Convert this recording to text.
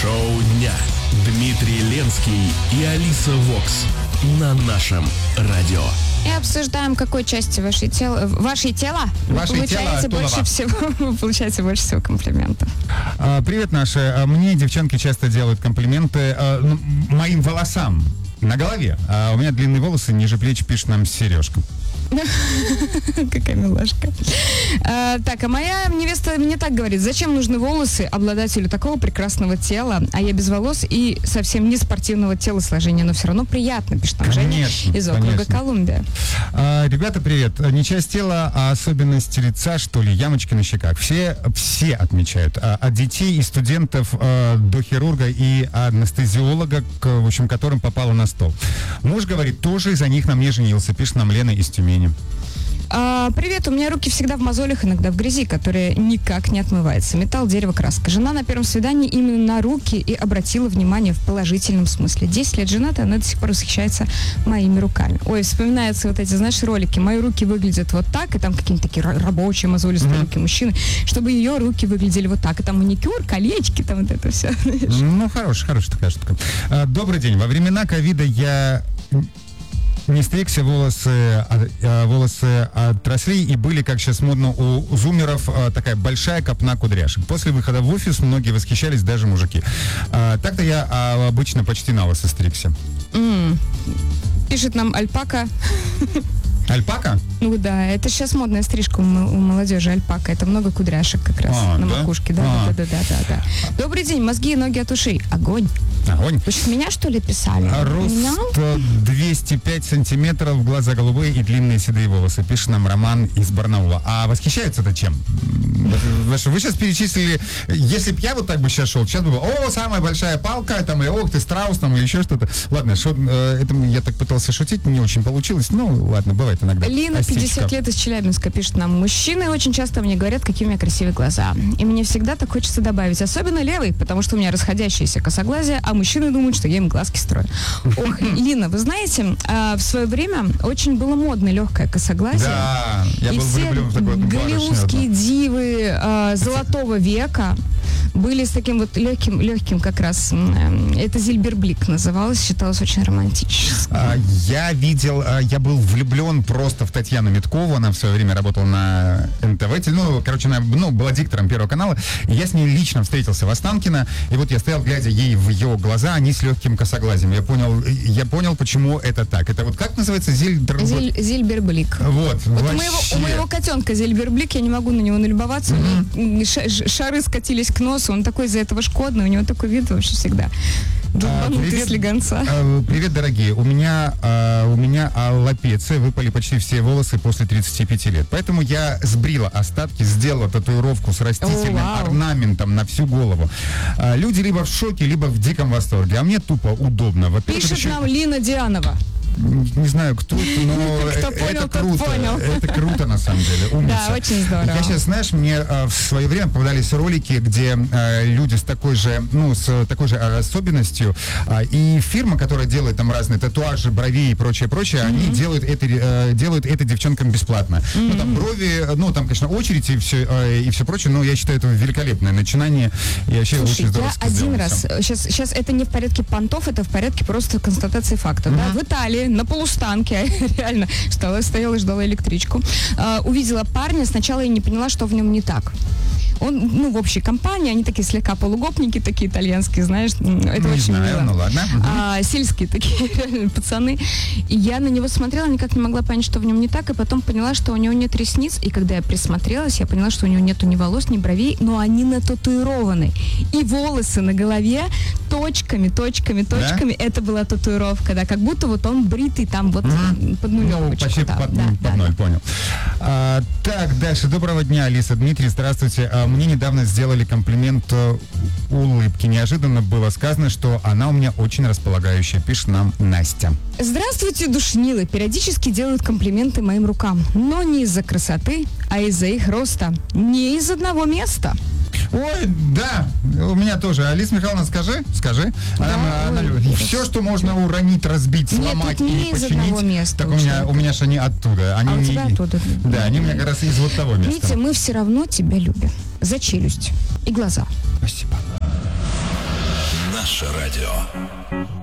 Шоу дня. Дмитрий Ленский и Алиса Вокс на нашем радио. И обсуждаем, какой части вашей тела получаете больше всего комплиментов. Привет, наши. Мне девчонки часто делают комплименты моим волосам на голове. У меня длинные волосы, ниже плеч, пишет нам Сережка. Какая милашка. Так, а моя невеста мне так говорит: зачем нужны волосы обладателю такого прекрасного тела, а я без волос и совсем не спортивного телосложения, но все равно приятно, пишет нам Женя из округа Колумбия. Ребята, привет. Не часть тела, а особенность лица, что ли, ямочки на щеках. Все отмечают. От детей и студентов до хирурга и анестезиолога, в общем, которым попало на стол. Муж говорит, тоже из-за них на мне женился, пишет нам Лена из Тюмени. Привет, у меня руки всегда в мозолях, иногда в грязи, которая никак не отмывается. Металл, дерево, краска. Жена на первом свидании именно на руки и обратила внимание в положительном смысле. 10 лет жената, она до сих пор восхищается моими руками. Ой, вспоминаются вот эти, знаешь, ролики. Мои руки выглядят вот так, и там какие-то такие рабочие мозолистые руки мужчины, чтобы ее руки выглядели вот так. И там маникюр, колечки, там вот это все. Ну, хорошая такая штука. Добрый день. Во времена ковида я не стригся, волосы отросли и были, как сейчас модно у зумеров, такая большая копна кудряшек. После выхода в офис многие восхищались, даже мужики. Так-то я обычно почти на лысо стригся. Пишет нам Альпака. Альпака? Ну да, это сейчас модная стрижка у молодежи, альпака. Это много кудряшек как раз на макушке. Да. Добрый день, мозги и ноги от ушей. Огонь. Вы что, меня, что ли, писали? Рост 205 сантиметров, глаза голубые и длинные седые волосы. Пишет нам Роман из Барнаула. А восхищаются-то чем? Вы сейчас перечислили, если бы я вот так бы сейчас шел, сейчас бы было, самая большая палка, там, и ты страус, там, или еще что-то. Ладно, это я так пытался шутить, не очень получилось. Ну, ладно, бывает иногда. Лина, 50 лет, из Челябинска, пишет нам: мужчины очень часто мне говорят, какие у меня красивые глаза. И мне всегда так хочется добавить, особенно левый, потому что у меня расходящиеся косоглазия, а мужчины думают, что я им глазки строю. Ох, Лина, вы знаете, в свое время очень было модно легкое косоглазие. Да, я был влюблен в такое. Голливудские дивы золотого века были с таким вот легким как раз, это Зильберблик называлось, считалось очень романтическим. Я был влюблен просто в Татьяну Миткову, она в свое время работала на НТВ, она была диктором Первого канала, и я с ней лично встретился в Останкино, и вот я стоял, глядя ей в ее глаза, они с легким косоглазием. Я понял, почему это так. Это вот как называется? Зильберблик. Вот у моего котенка Зильберблик, я не могу на него налюбоваться, шары скатились к носу, он такой из-за этого шкодный, у него такой вид вообще всегда. Привет, дорогие. У меня аллопеция, выпали почти все волосы после 35 лет. Поэтому я сбрила остатки, сделала татуировку с растительным орнаментом на всю голову. Люди либо в шоке, либо в диком восторге. А мне тупо удобно. Пишет нам Лина Дианова. Не знаю, кто это, но это круто. Это круто, на самом деле. Умница. Да, очень здорово. Я сейчас, знаешь, мне в свое время попадались ролики, где люди с такой же особенностью, и фирма, которая делает там разные татуажи, брови и прочее, они делают это девчонкам бесплатно. Ну, там брови, там, конечно, очередь и все прочее, но я считаю, это великолепное начинание. И вообще очень здорово. Я один раз, сейчас это не в порядке понтов, это в порядке просто констатации факта. Да? В Италии на полустанке, реально, стояла и ждала электричку. Увидела парня, сначала я не поняла, что в нем не так. Он, в общей компании, они такие слегка полугопники, такие итальянские, знаешь, это очень мило. Ну ладно. Сельские такие реально пацаны. И я на него смотрела, никак не могла понять, что в нем не так, и потом поняла, что у него нет ресниц, и когда я присмотрелась, я поняла, что у него нету ни волос, ни бровей, но они нататуированы. И волосы на голове точками, да? Это была татуировка, да, как будто вот он бритый там вот под нулевочку. Почти под ноль, понял. Так, дальше. Доброго дня, Алиса, Дмитрий, здравствуйте. Мне недавно сделали комплимент улыбки. Неожиданно было сказано, что она у меня очень располагающая, пишет нам Настя. Здравствуйте, душнилы. Периодически делают комплименты моим рукам, но не из-за красоты, а из-за их роста. Не из одного места. Ой, да, у меня тоже. Алиса Михайловна, скажи. Да, все, что можно уронить, разбить, сломать или починить. Места, так у меня же они оттуда. Они у тебя оттуда? Да, они у меня как раз из вот того места. Видите, мы все равно тебя любим. За челюсть и глаза. Спасибо. Наше радио.